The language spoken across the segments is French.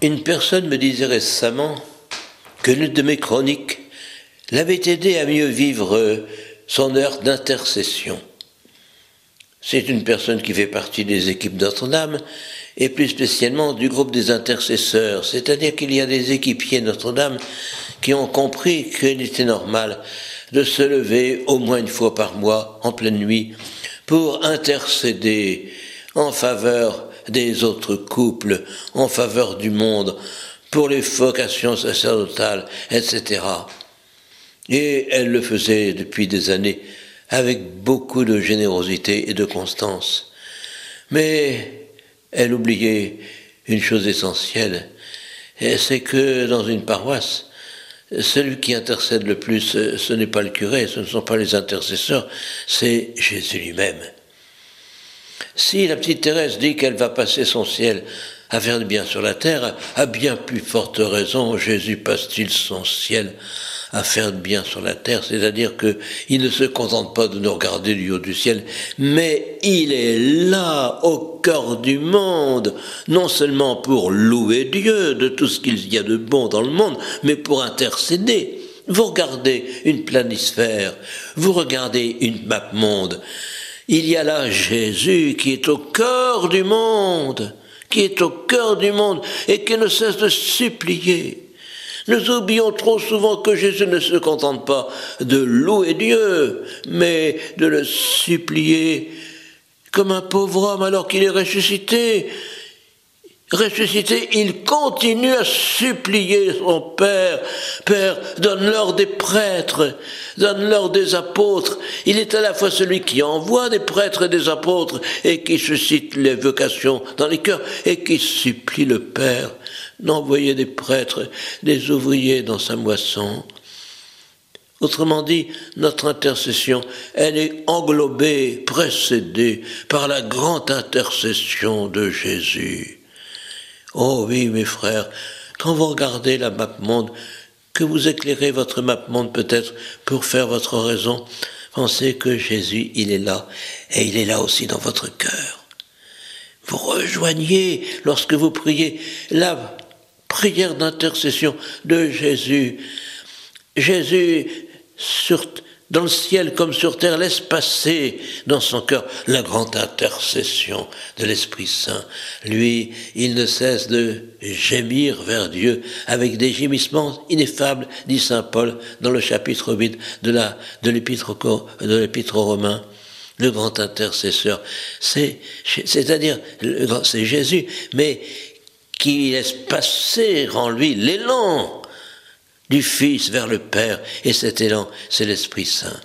Une personne me disait récemment que l'une de mes chroniques l'avait aidé à mieux vivre son heure d'intercession. C'est une personne qui fait partie des équipes Notre-Dame et plus spécialement du groupe des intercesseurs, c'est-à-dire qu'il y a des équipiers Notre-Dame qui ont compris qu'il était normal de se lever au moins une fois par mois, en pleine nuit, pour intercéder en faveur des autres couples, en faveur du monde, pour les vocations sacerdotales, etc. Et elle le faisait depuis des années avec beaucoup de générosité et de constance. Mais elle oubliait une chose essentielle, et c'est que dans une paroisse, celui qui intercède le plus, ce n'est pas le curé, ce ne sont pas les intercesseurs, c'est Jésus lui-même. Si la petite Thérèse dit qu'elle va passer son ciel à faire du bien sur la terre, à bien plus forte raison, Jésus passe-t-il son ciel à faire du bien sur la terre, c'est-à-dire qu'il ne se contente pas de nous regarder du haut du ciel, mais il est là, au cœur du monde, non seulement pour louer Dieu de tout ce qu'il y a de bon dans le monde, mais pour intercéder. Vous regardez une planisphère, vous regardez une map monde, il y a là Jésus qui est au cœur du monde, et qui ne cesse de supplier. Nous oublions trop souvent que Jésus ne se contente pas de louer Dieu, mais de le supplier comme un pauvre homme alors qu'il est ressuscité. Ressuscité, il continue à supplier son Père. Père, donne-leur des prêtres, donne-leur des apôtres. Il est à la fois celui qui envoie des prêtres et des apôtres et qui suscite les vocations dans les cœurs et qui supplie le Père d'envoyer des prêtres, des ouvriers dans sa moisson. Autrement dit, notre intercession, elle est englobée, précédée par la grande intercession de Jésus. Oh oui, mes frères, quand vous regardez la map monde, que vous éclairez votre map monde peut-être pour faire votre raison, pensez que Jésus, il est là, et il est là aussi dans votre cœur. Vous rejoignez, lorsque vous priez, la prière d'intercession de Jésus. Jésus, dans le ciel comme sur terre, laisse passer dans son cœur la grande intercession de l'Esprit Saint. Lui, il ne cesse de gémir vers Dieu avec des gémissements ineffables, dit saint Paul dans le chapitre 8 de l'épître aux Romains. Le grand intercesseur, c'est-à-dire, c'est Jésus, mais qui laisse passer en lui l'élan du Fils vers le Père, et cet élan, c'est l'Esprit Saint.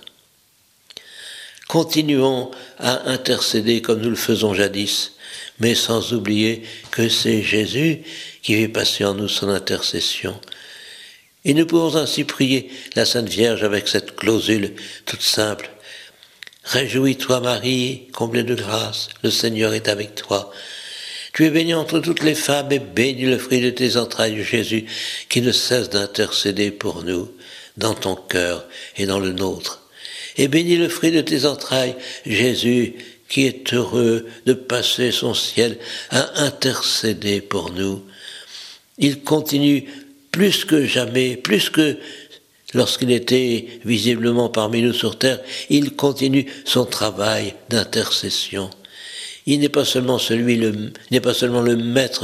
Continuons à intercéder comme nous le faisons jadis, mais sans oublier que c'est Jésus qui fait passer en nous son intercession. Et nous pouvons ainsi prier la Sainte Vierge avec cette clausule toute simple. Réjouis-toi Marie, comblée de grâce, le Seigneur est avec toi. Tu es bénie entre toutes les femmes et béni le fruit de tes entrailles, Jésus, qui ne cesse d'intercéder pour nous, dans ton cœur et dans le nôtre. Et béni le fruit de tes entrailles, Jésus, qui est heureux de passer son ciel à intercéder pour nous. Il continue plus que jamais, plus que lorsqu'il était visiblement parmi nous sur terre, il continue son travail d'intercession. Il n'est pas seulement le maître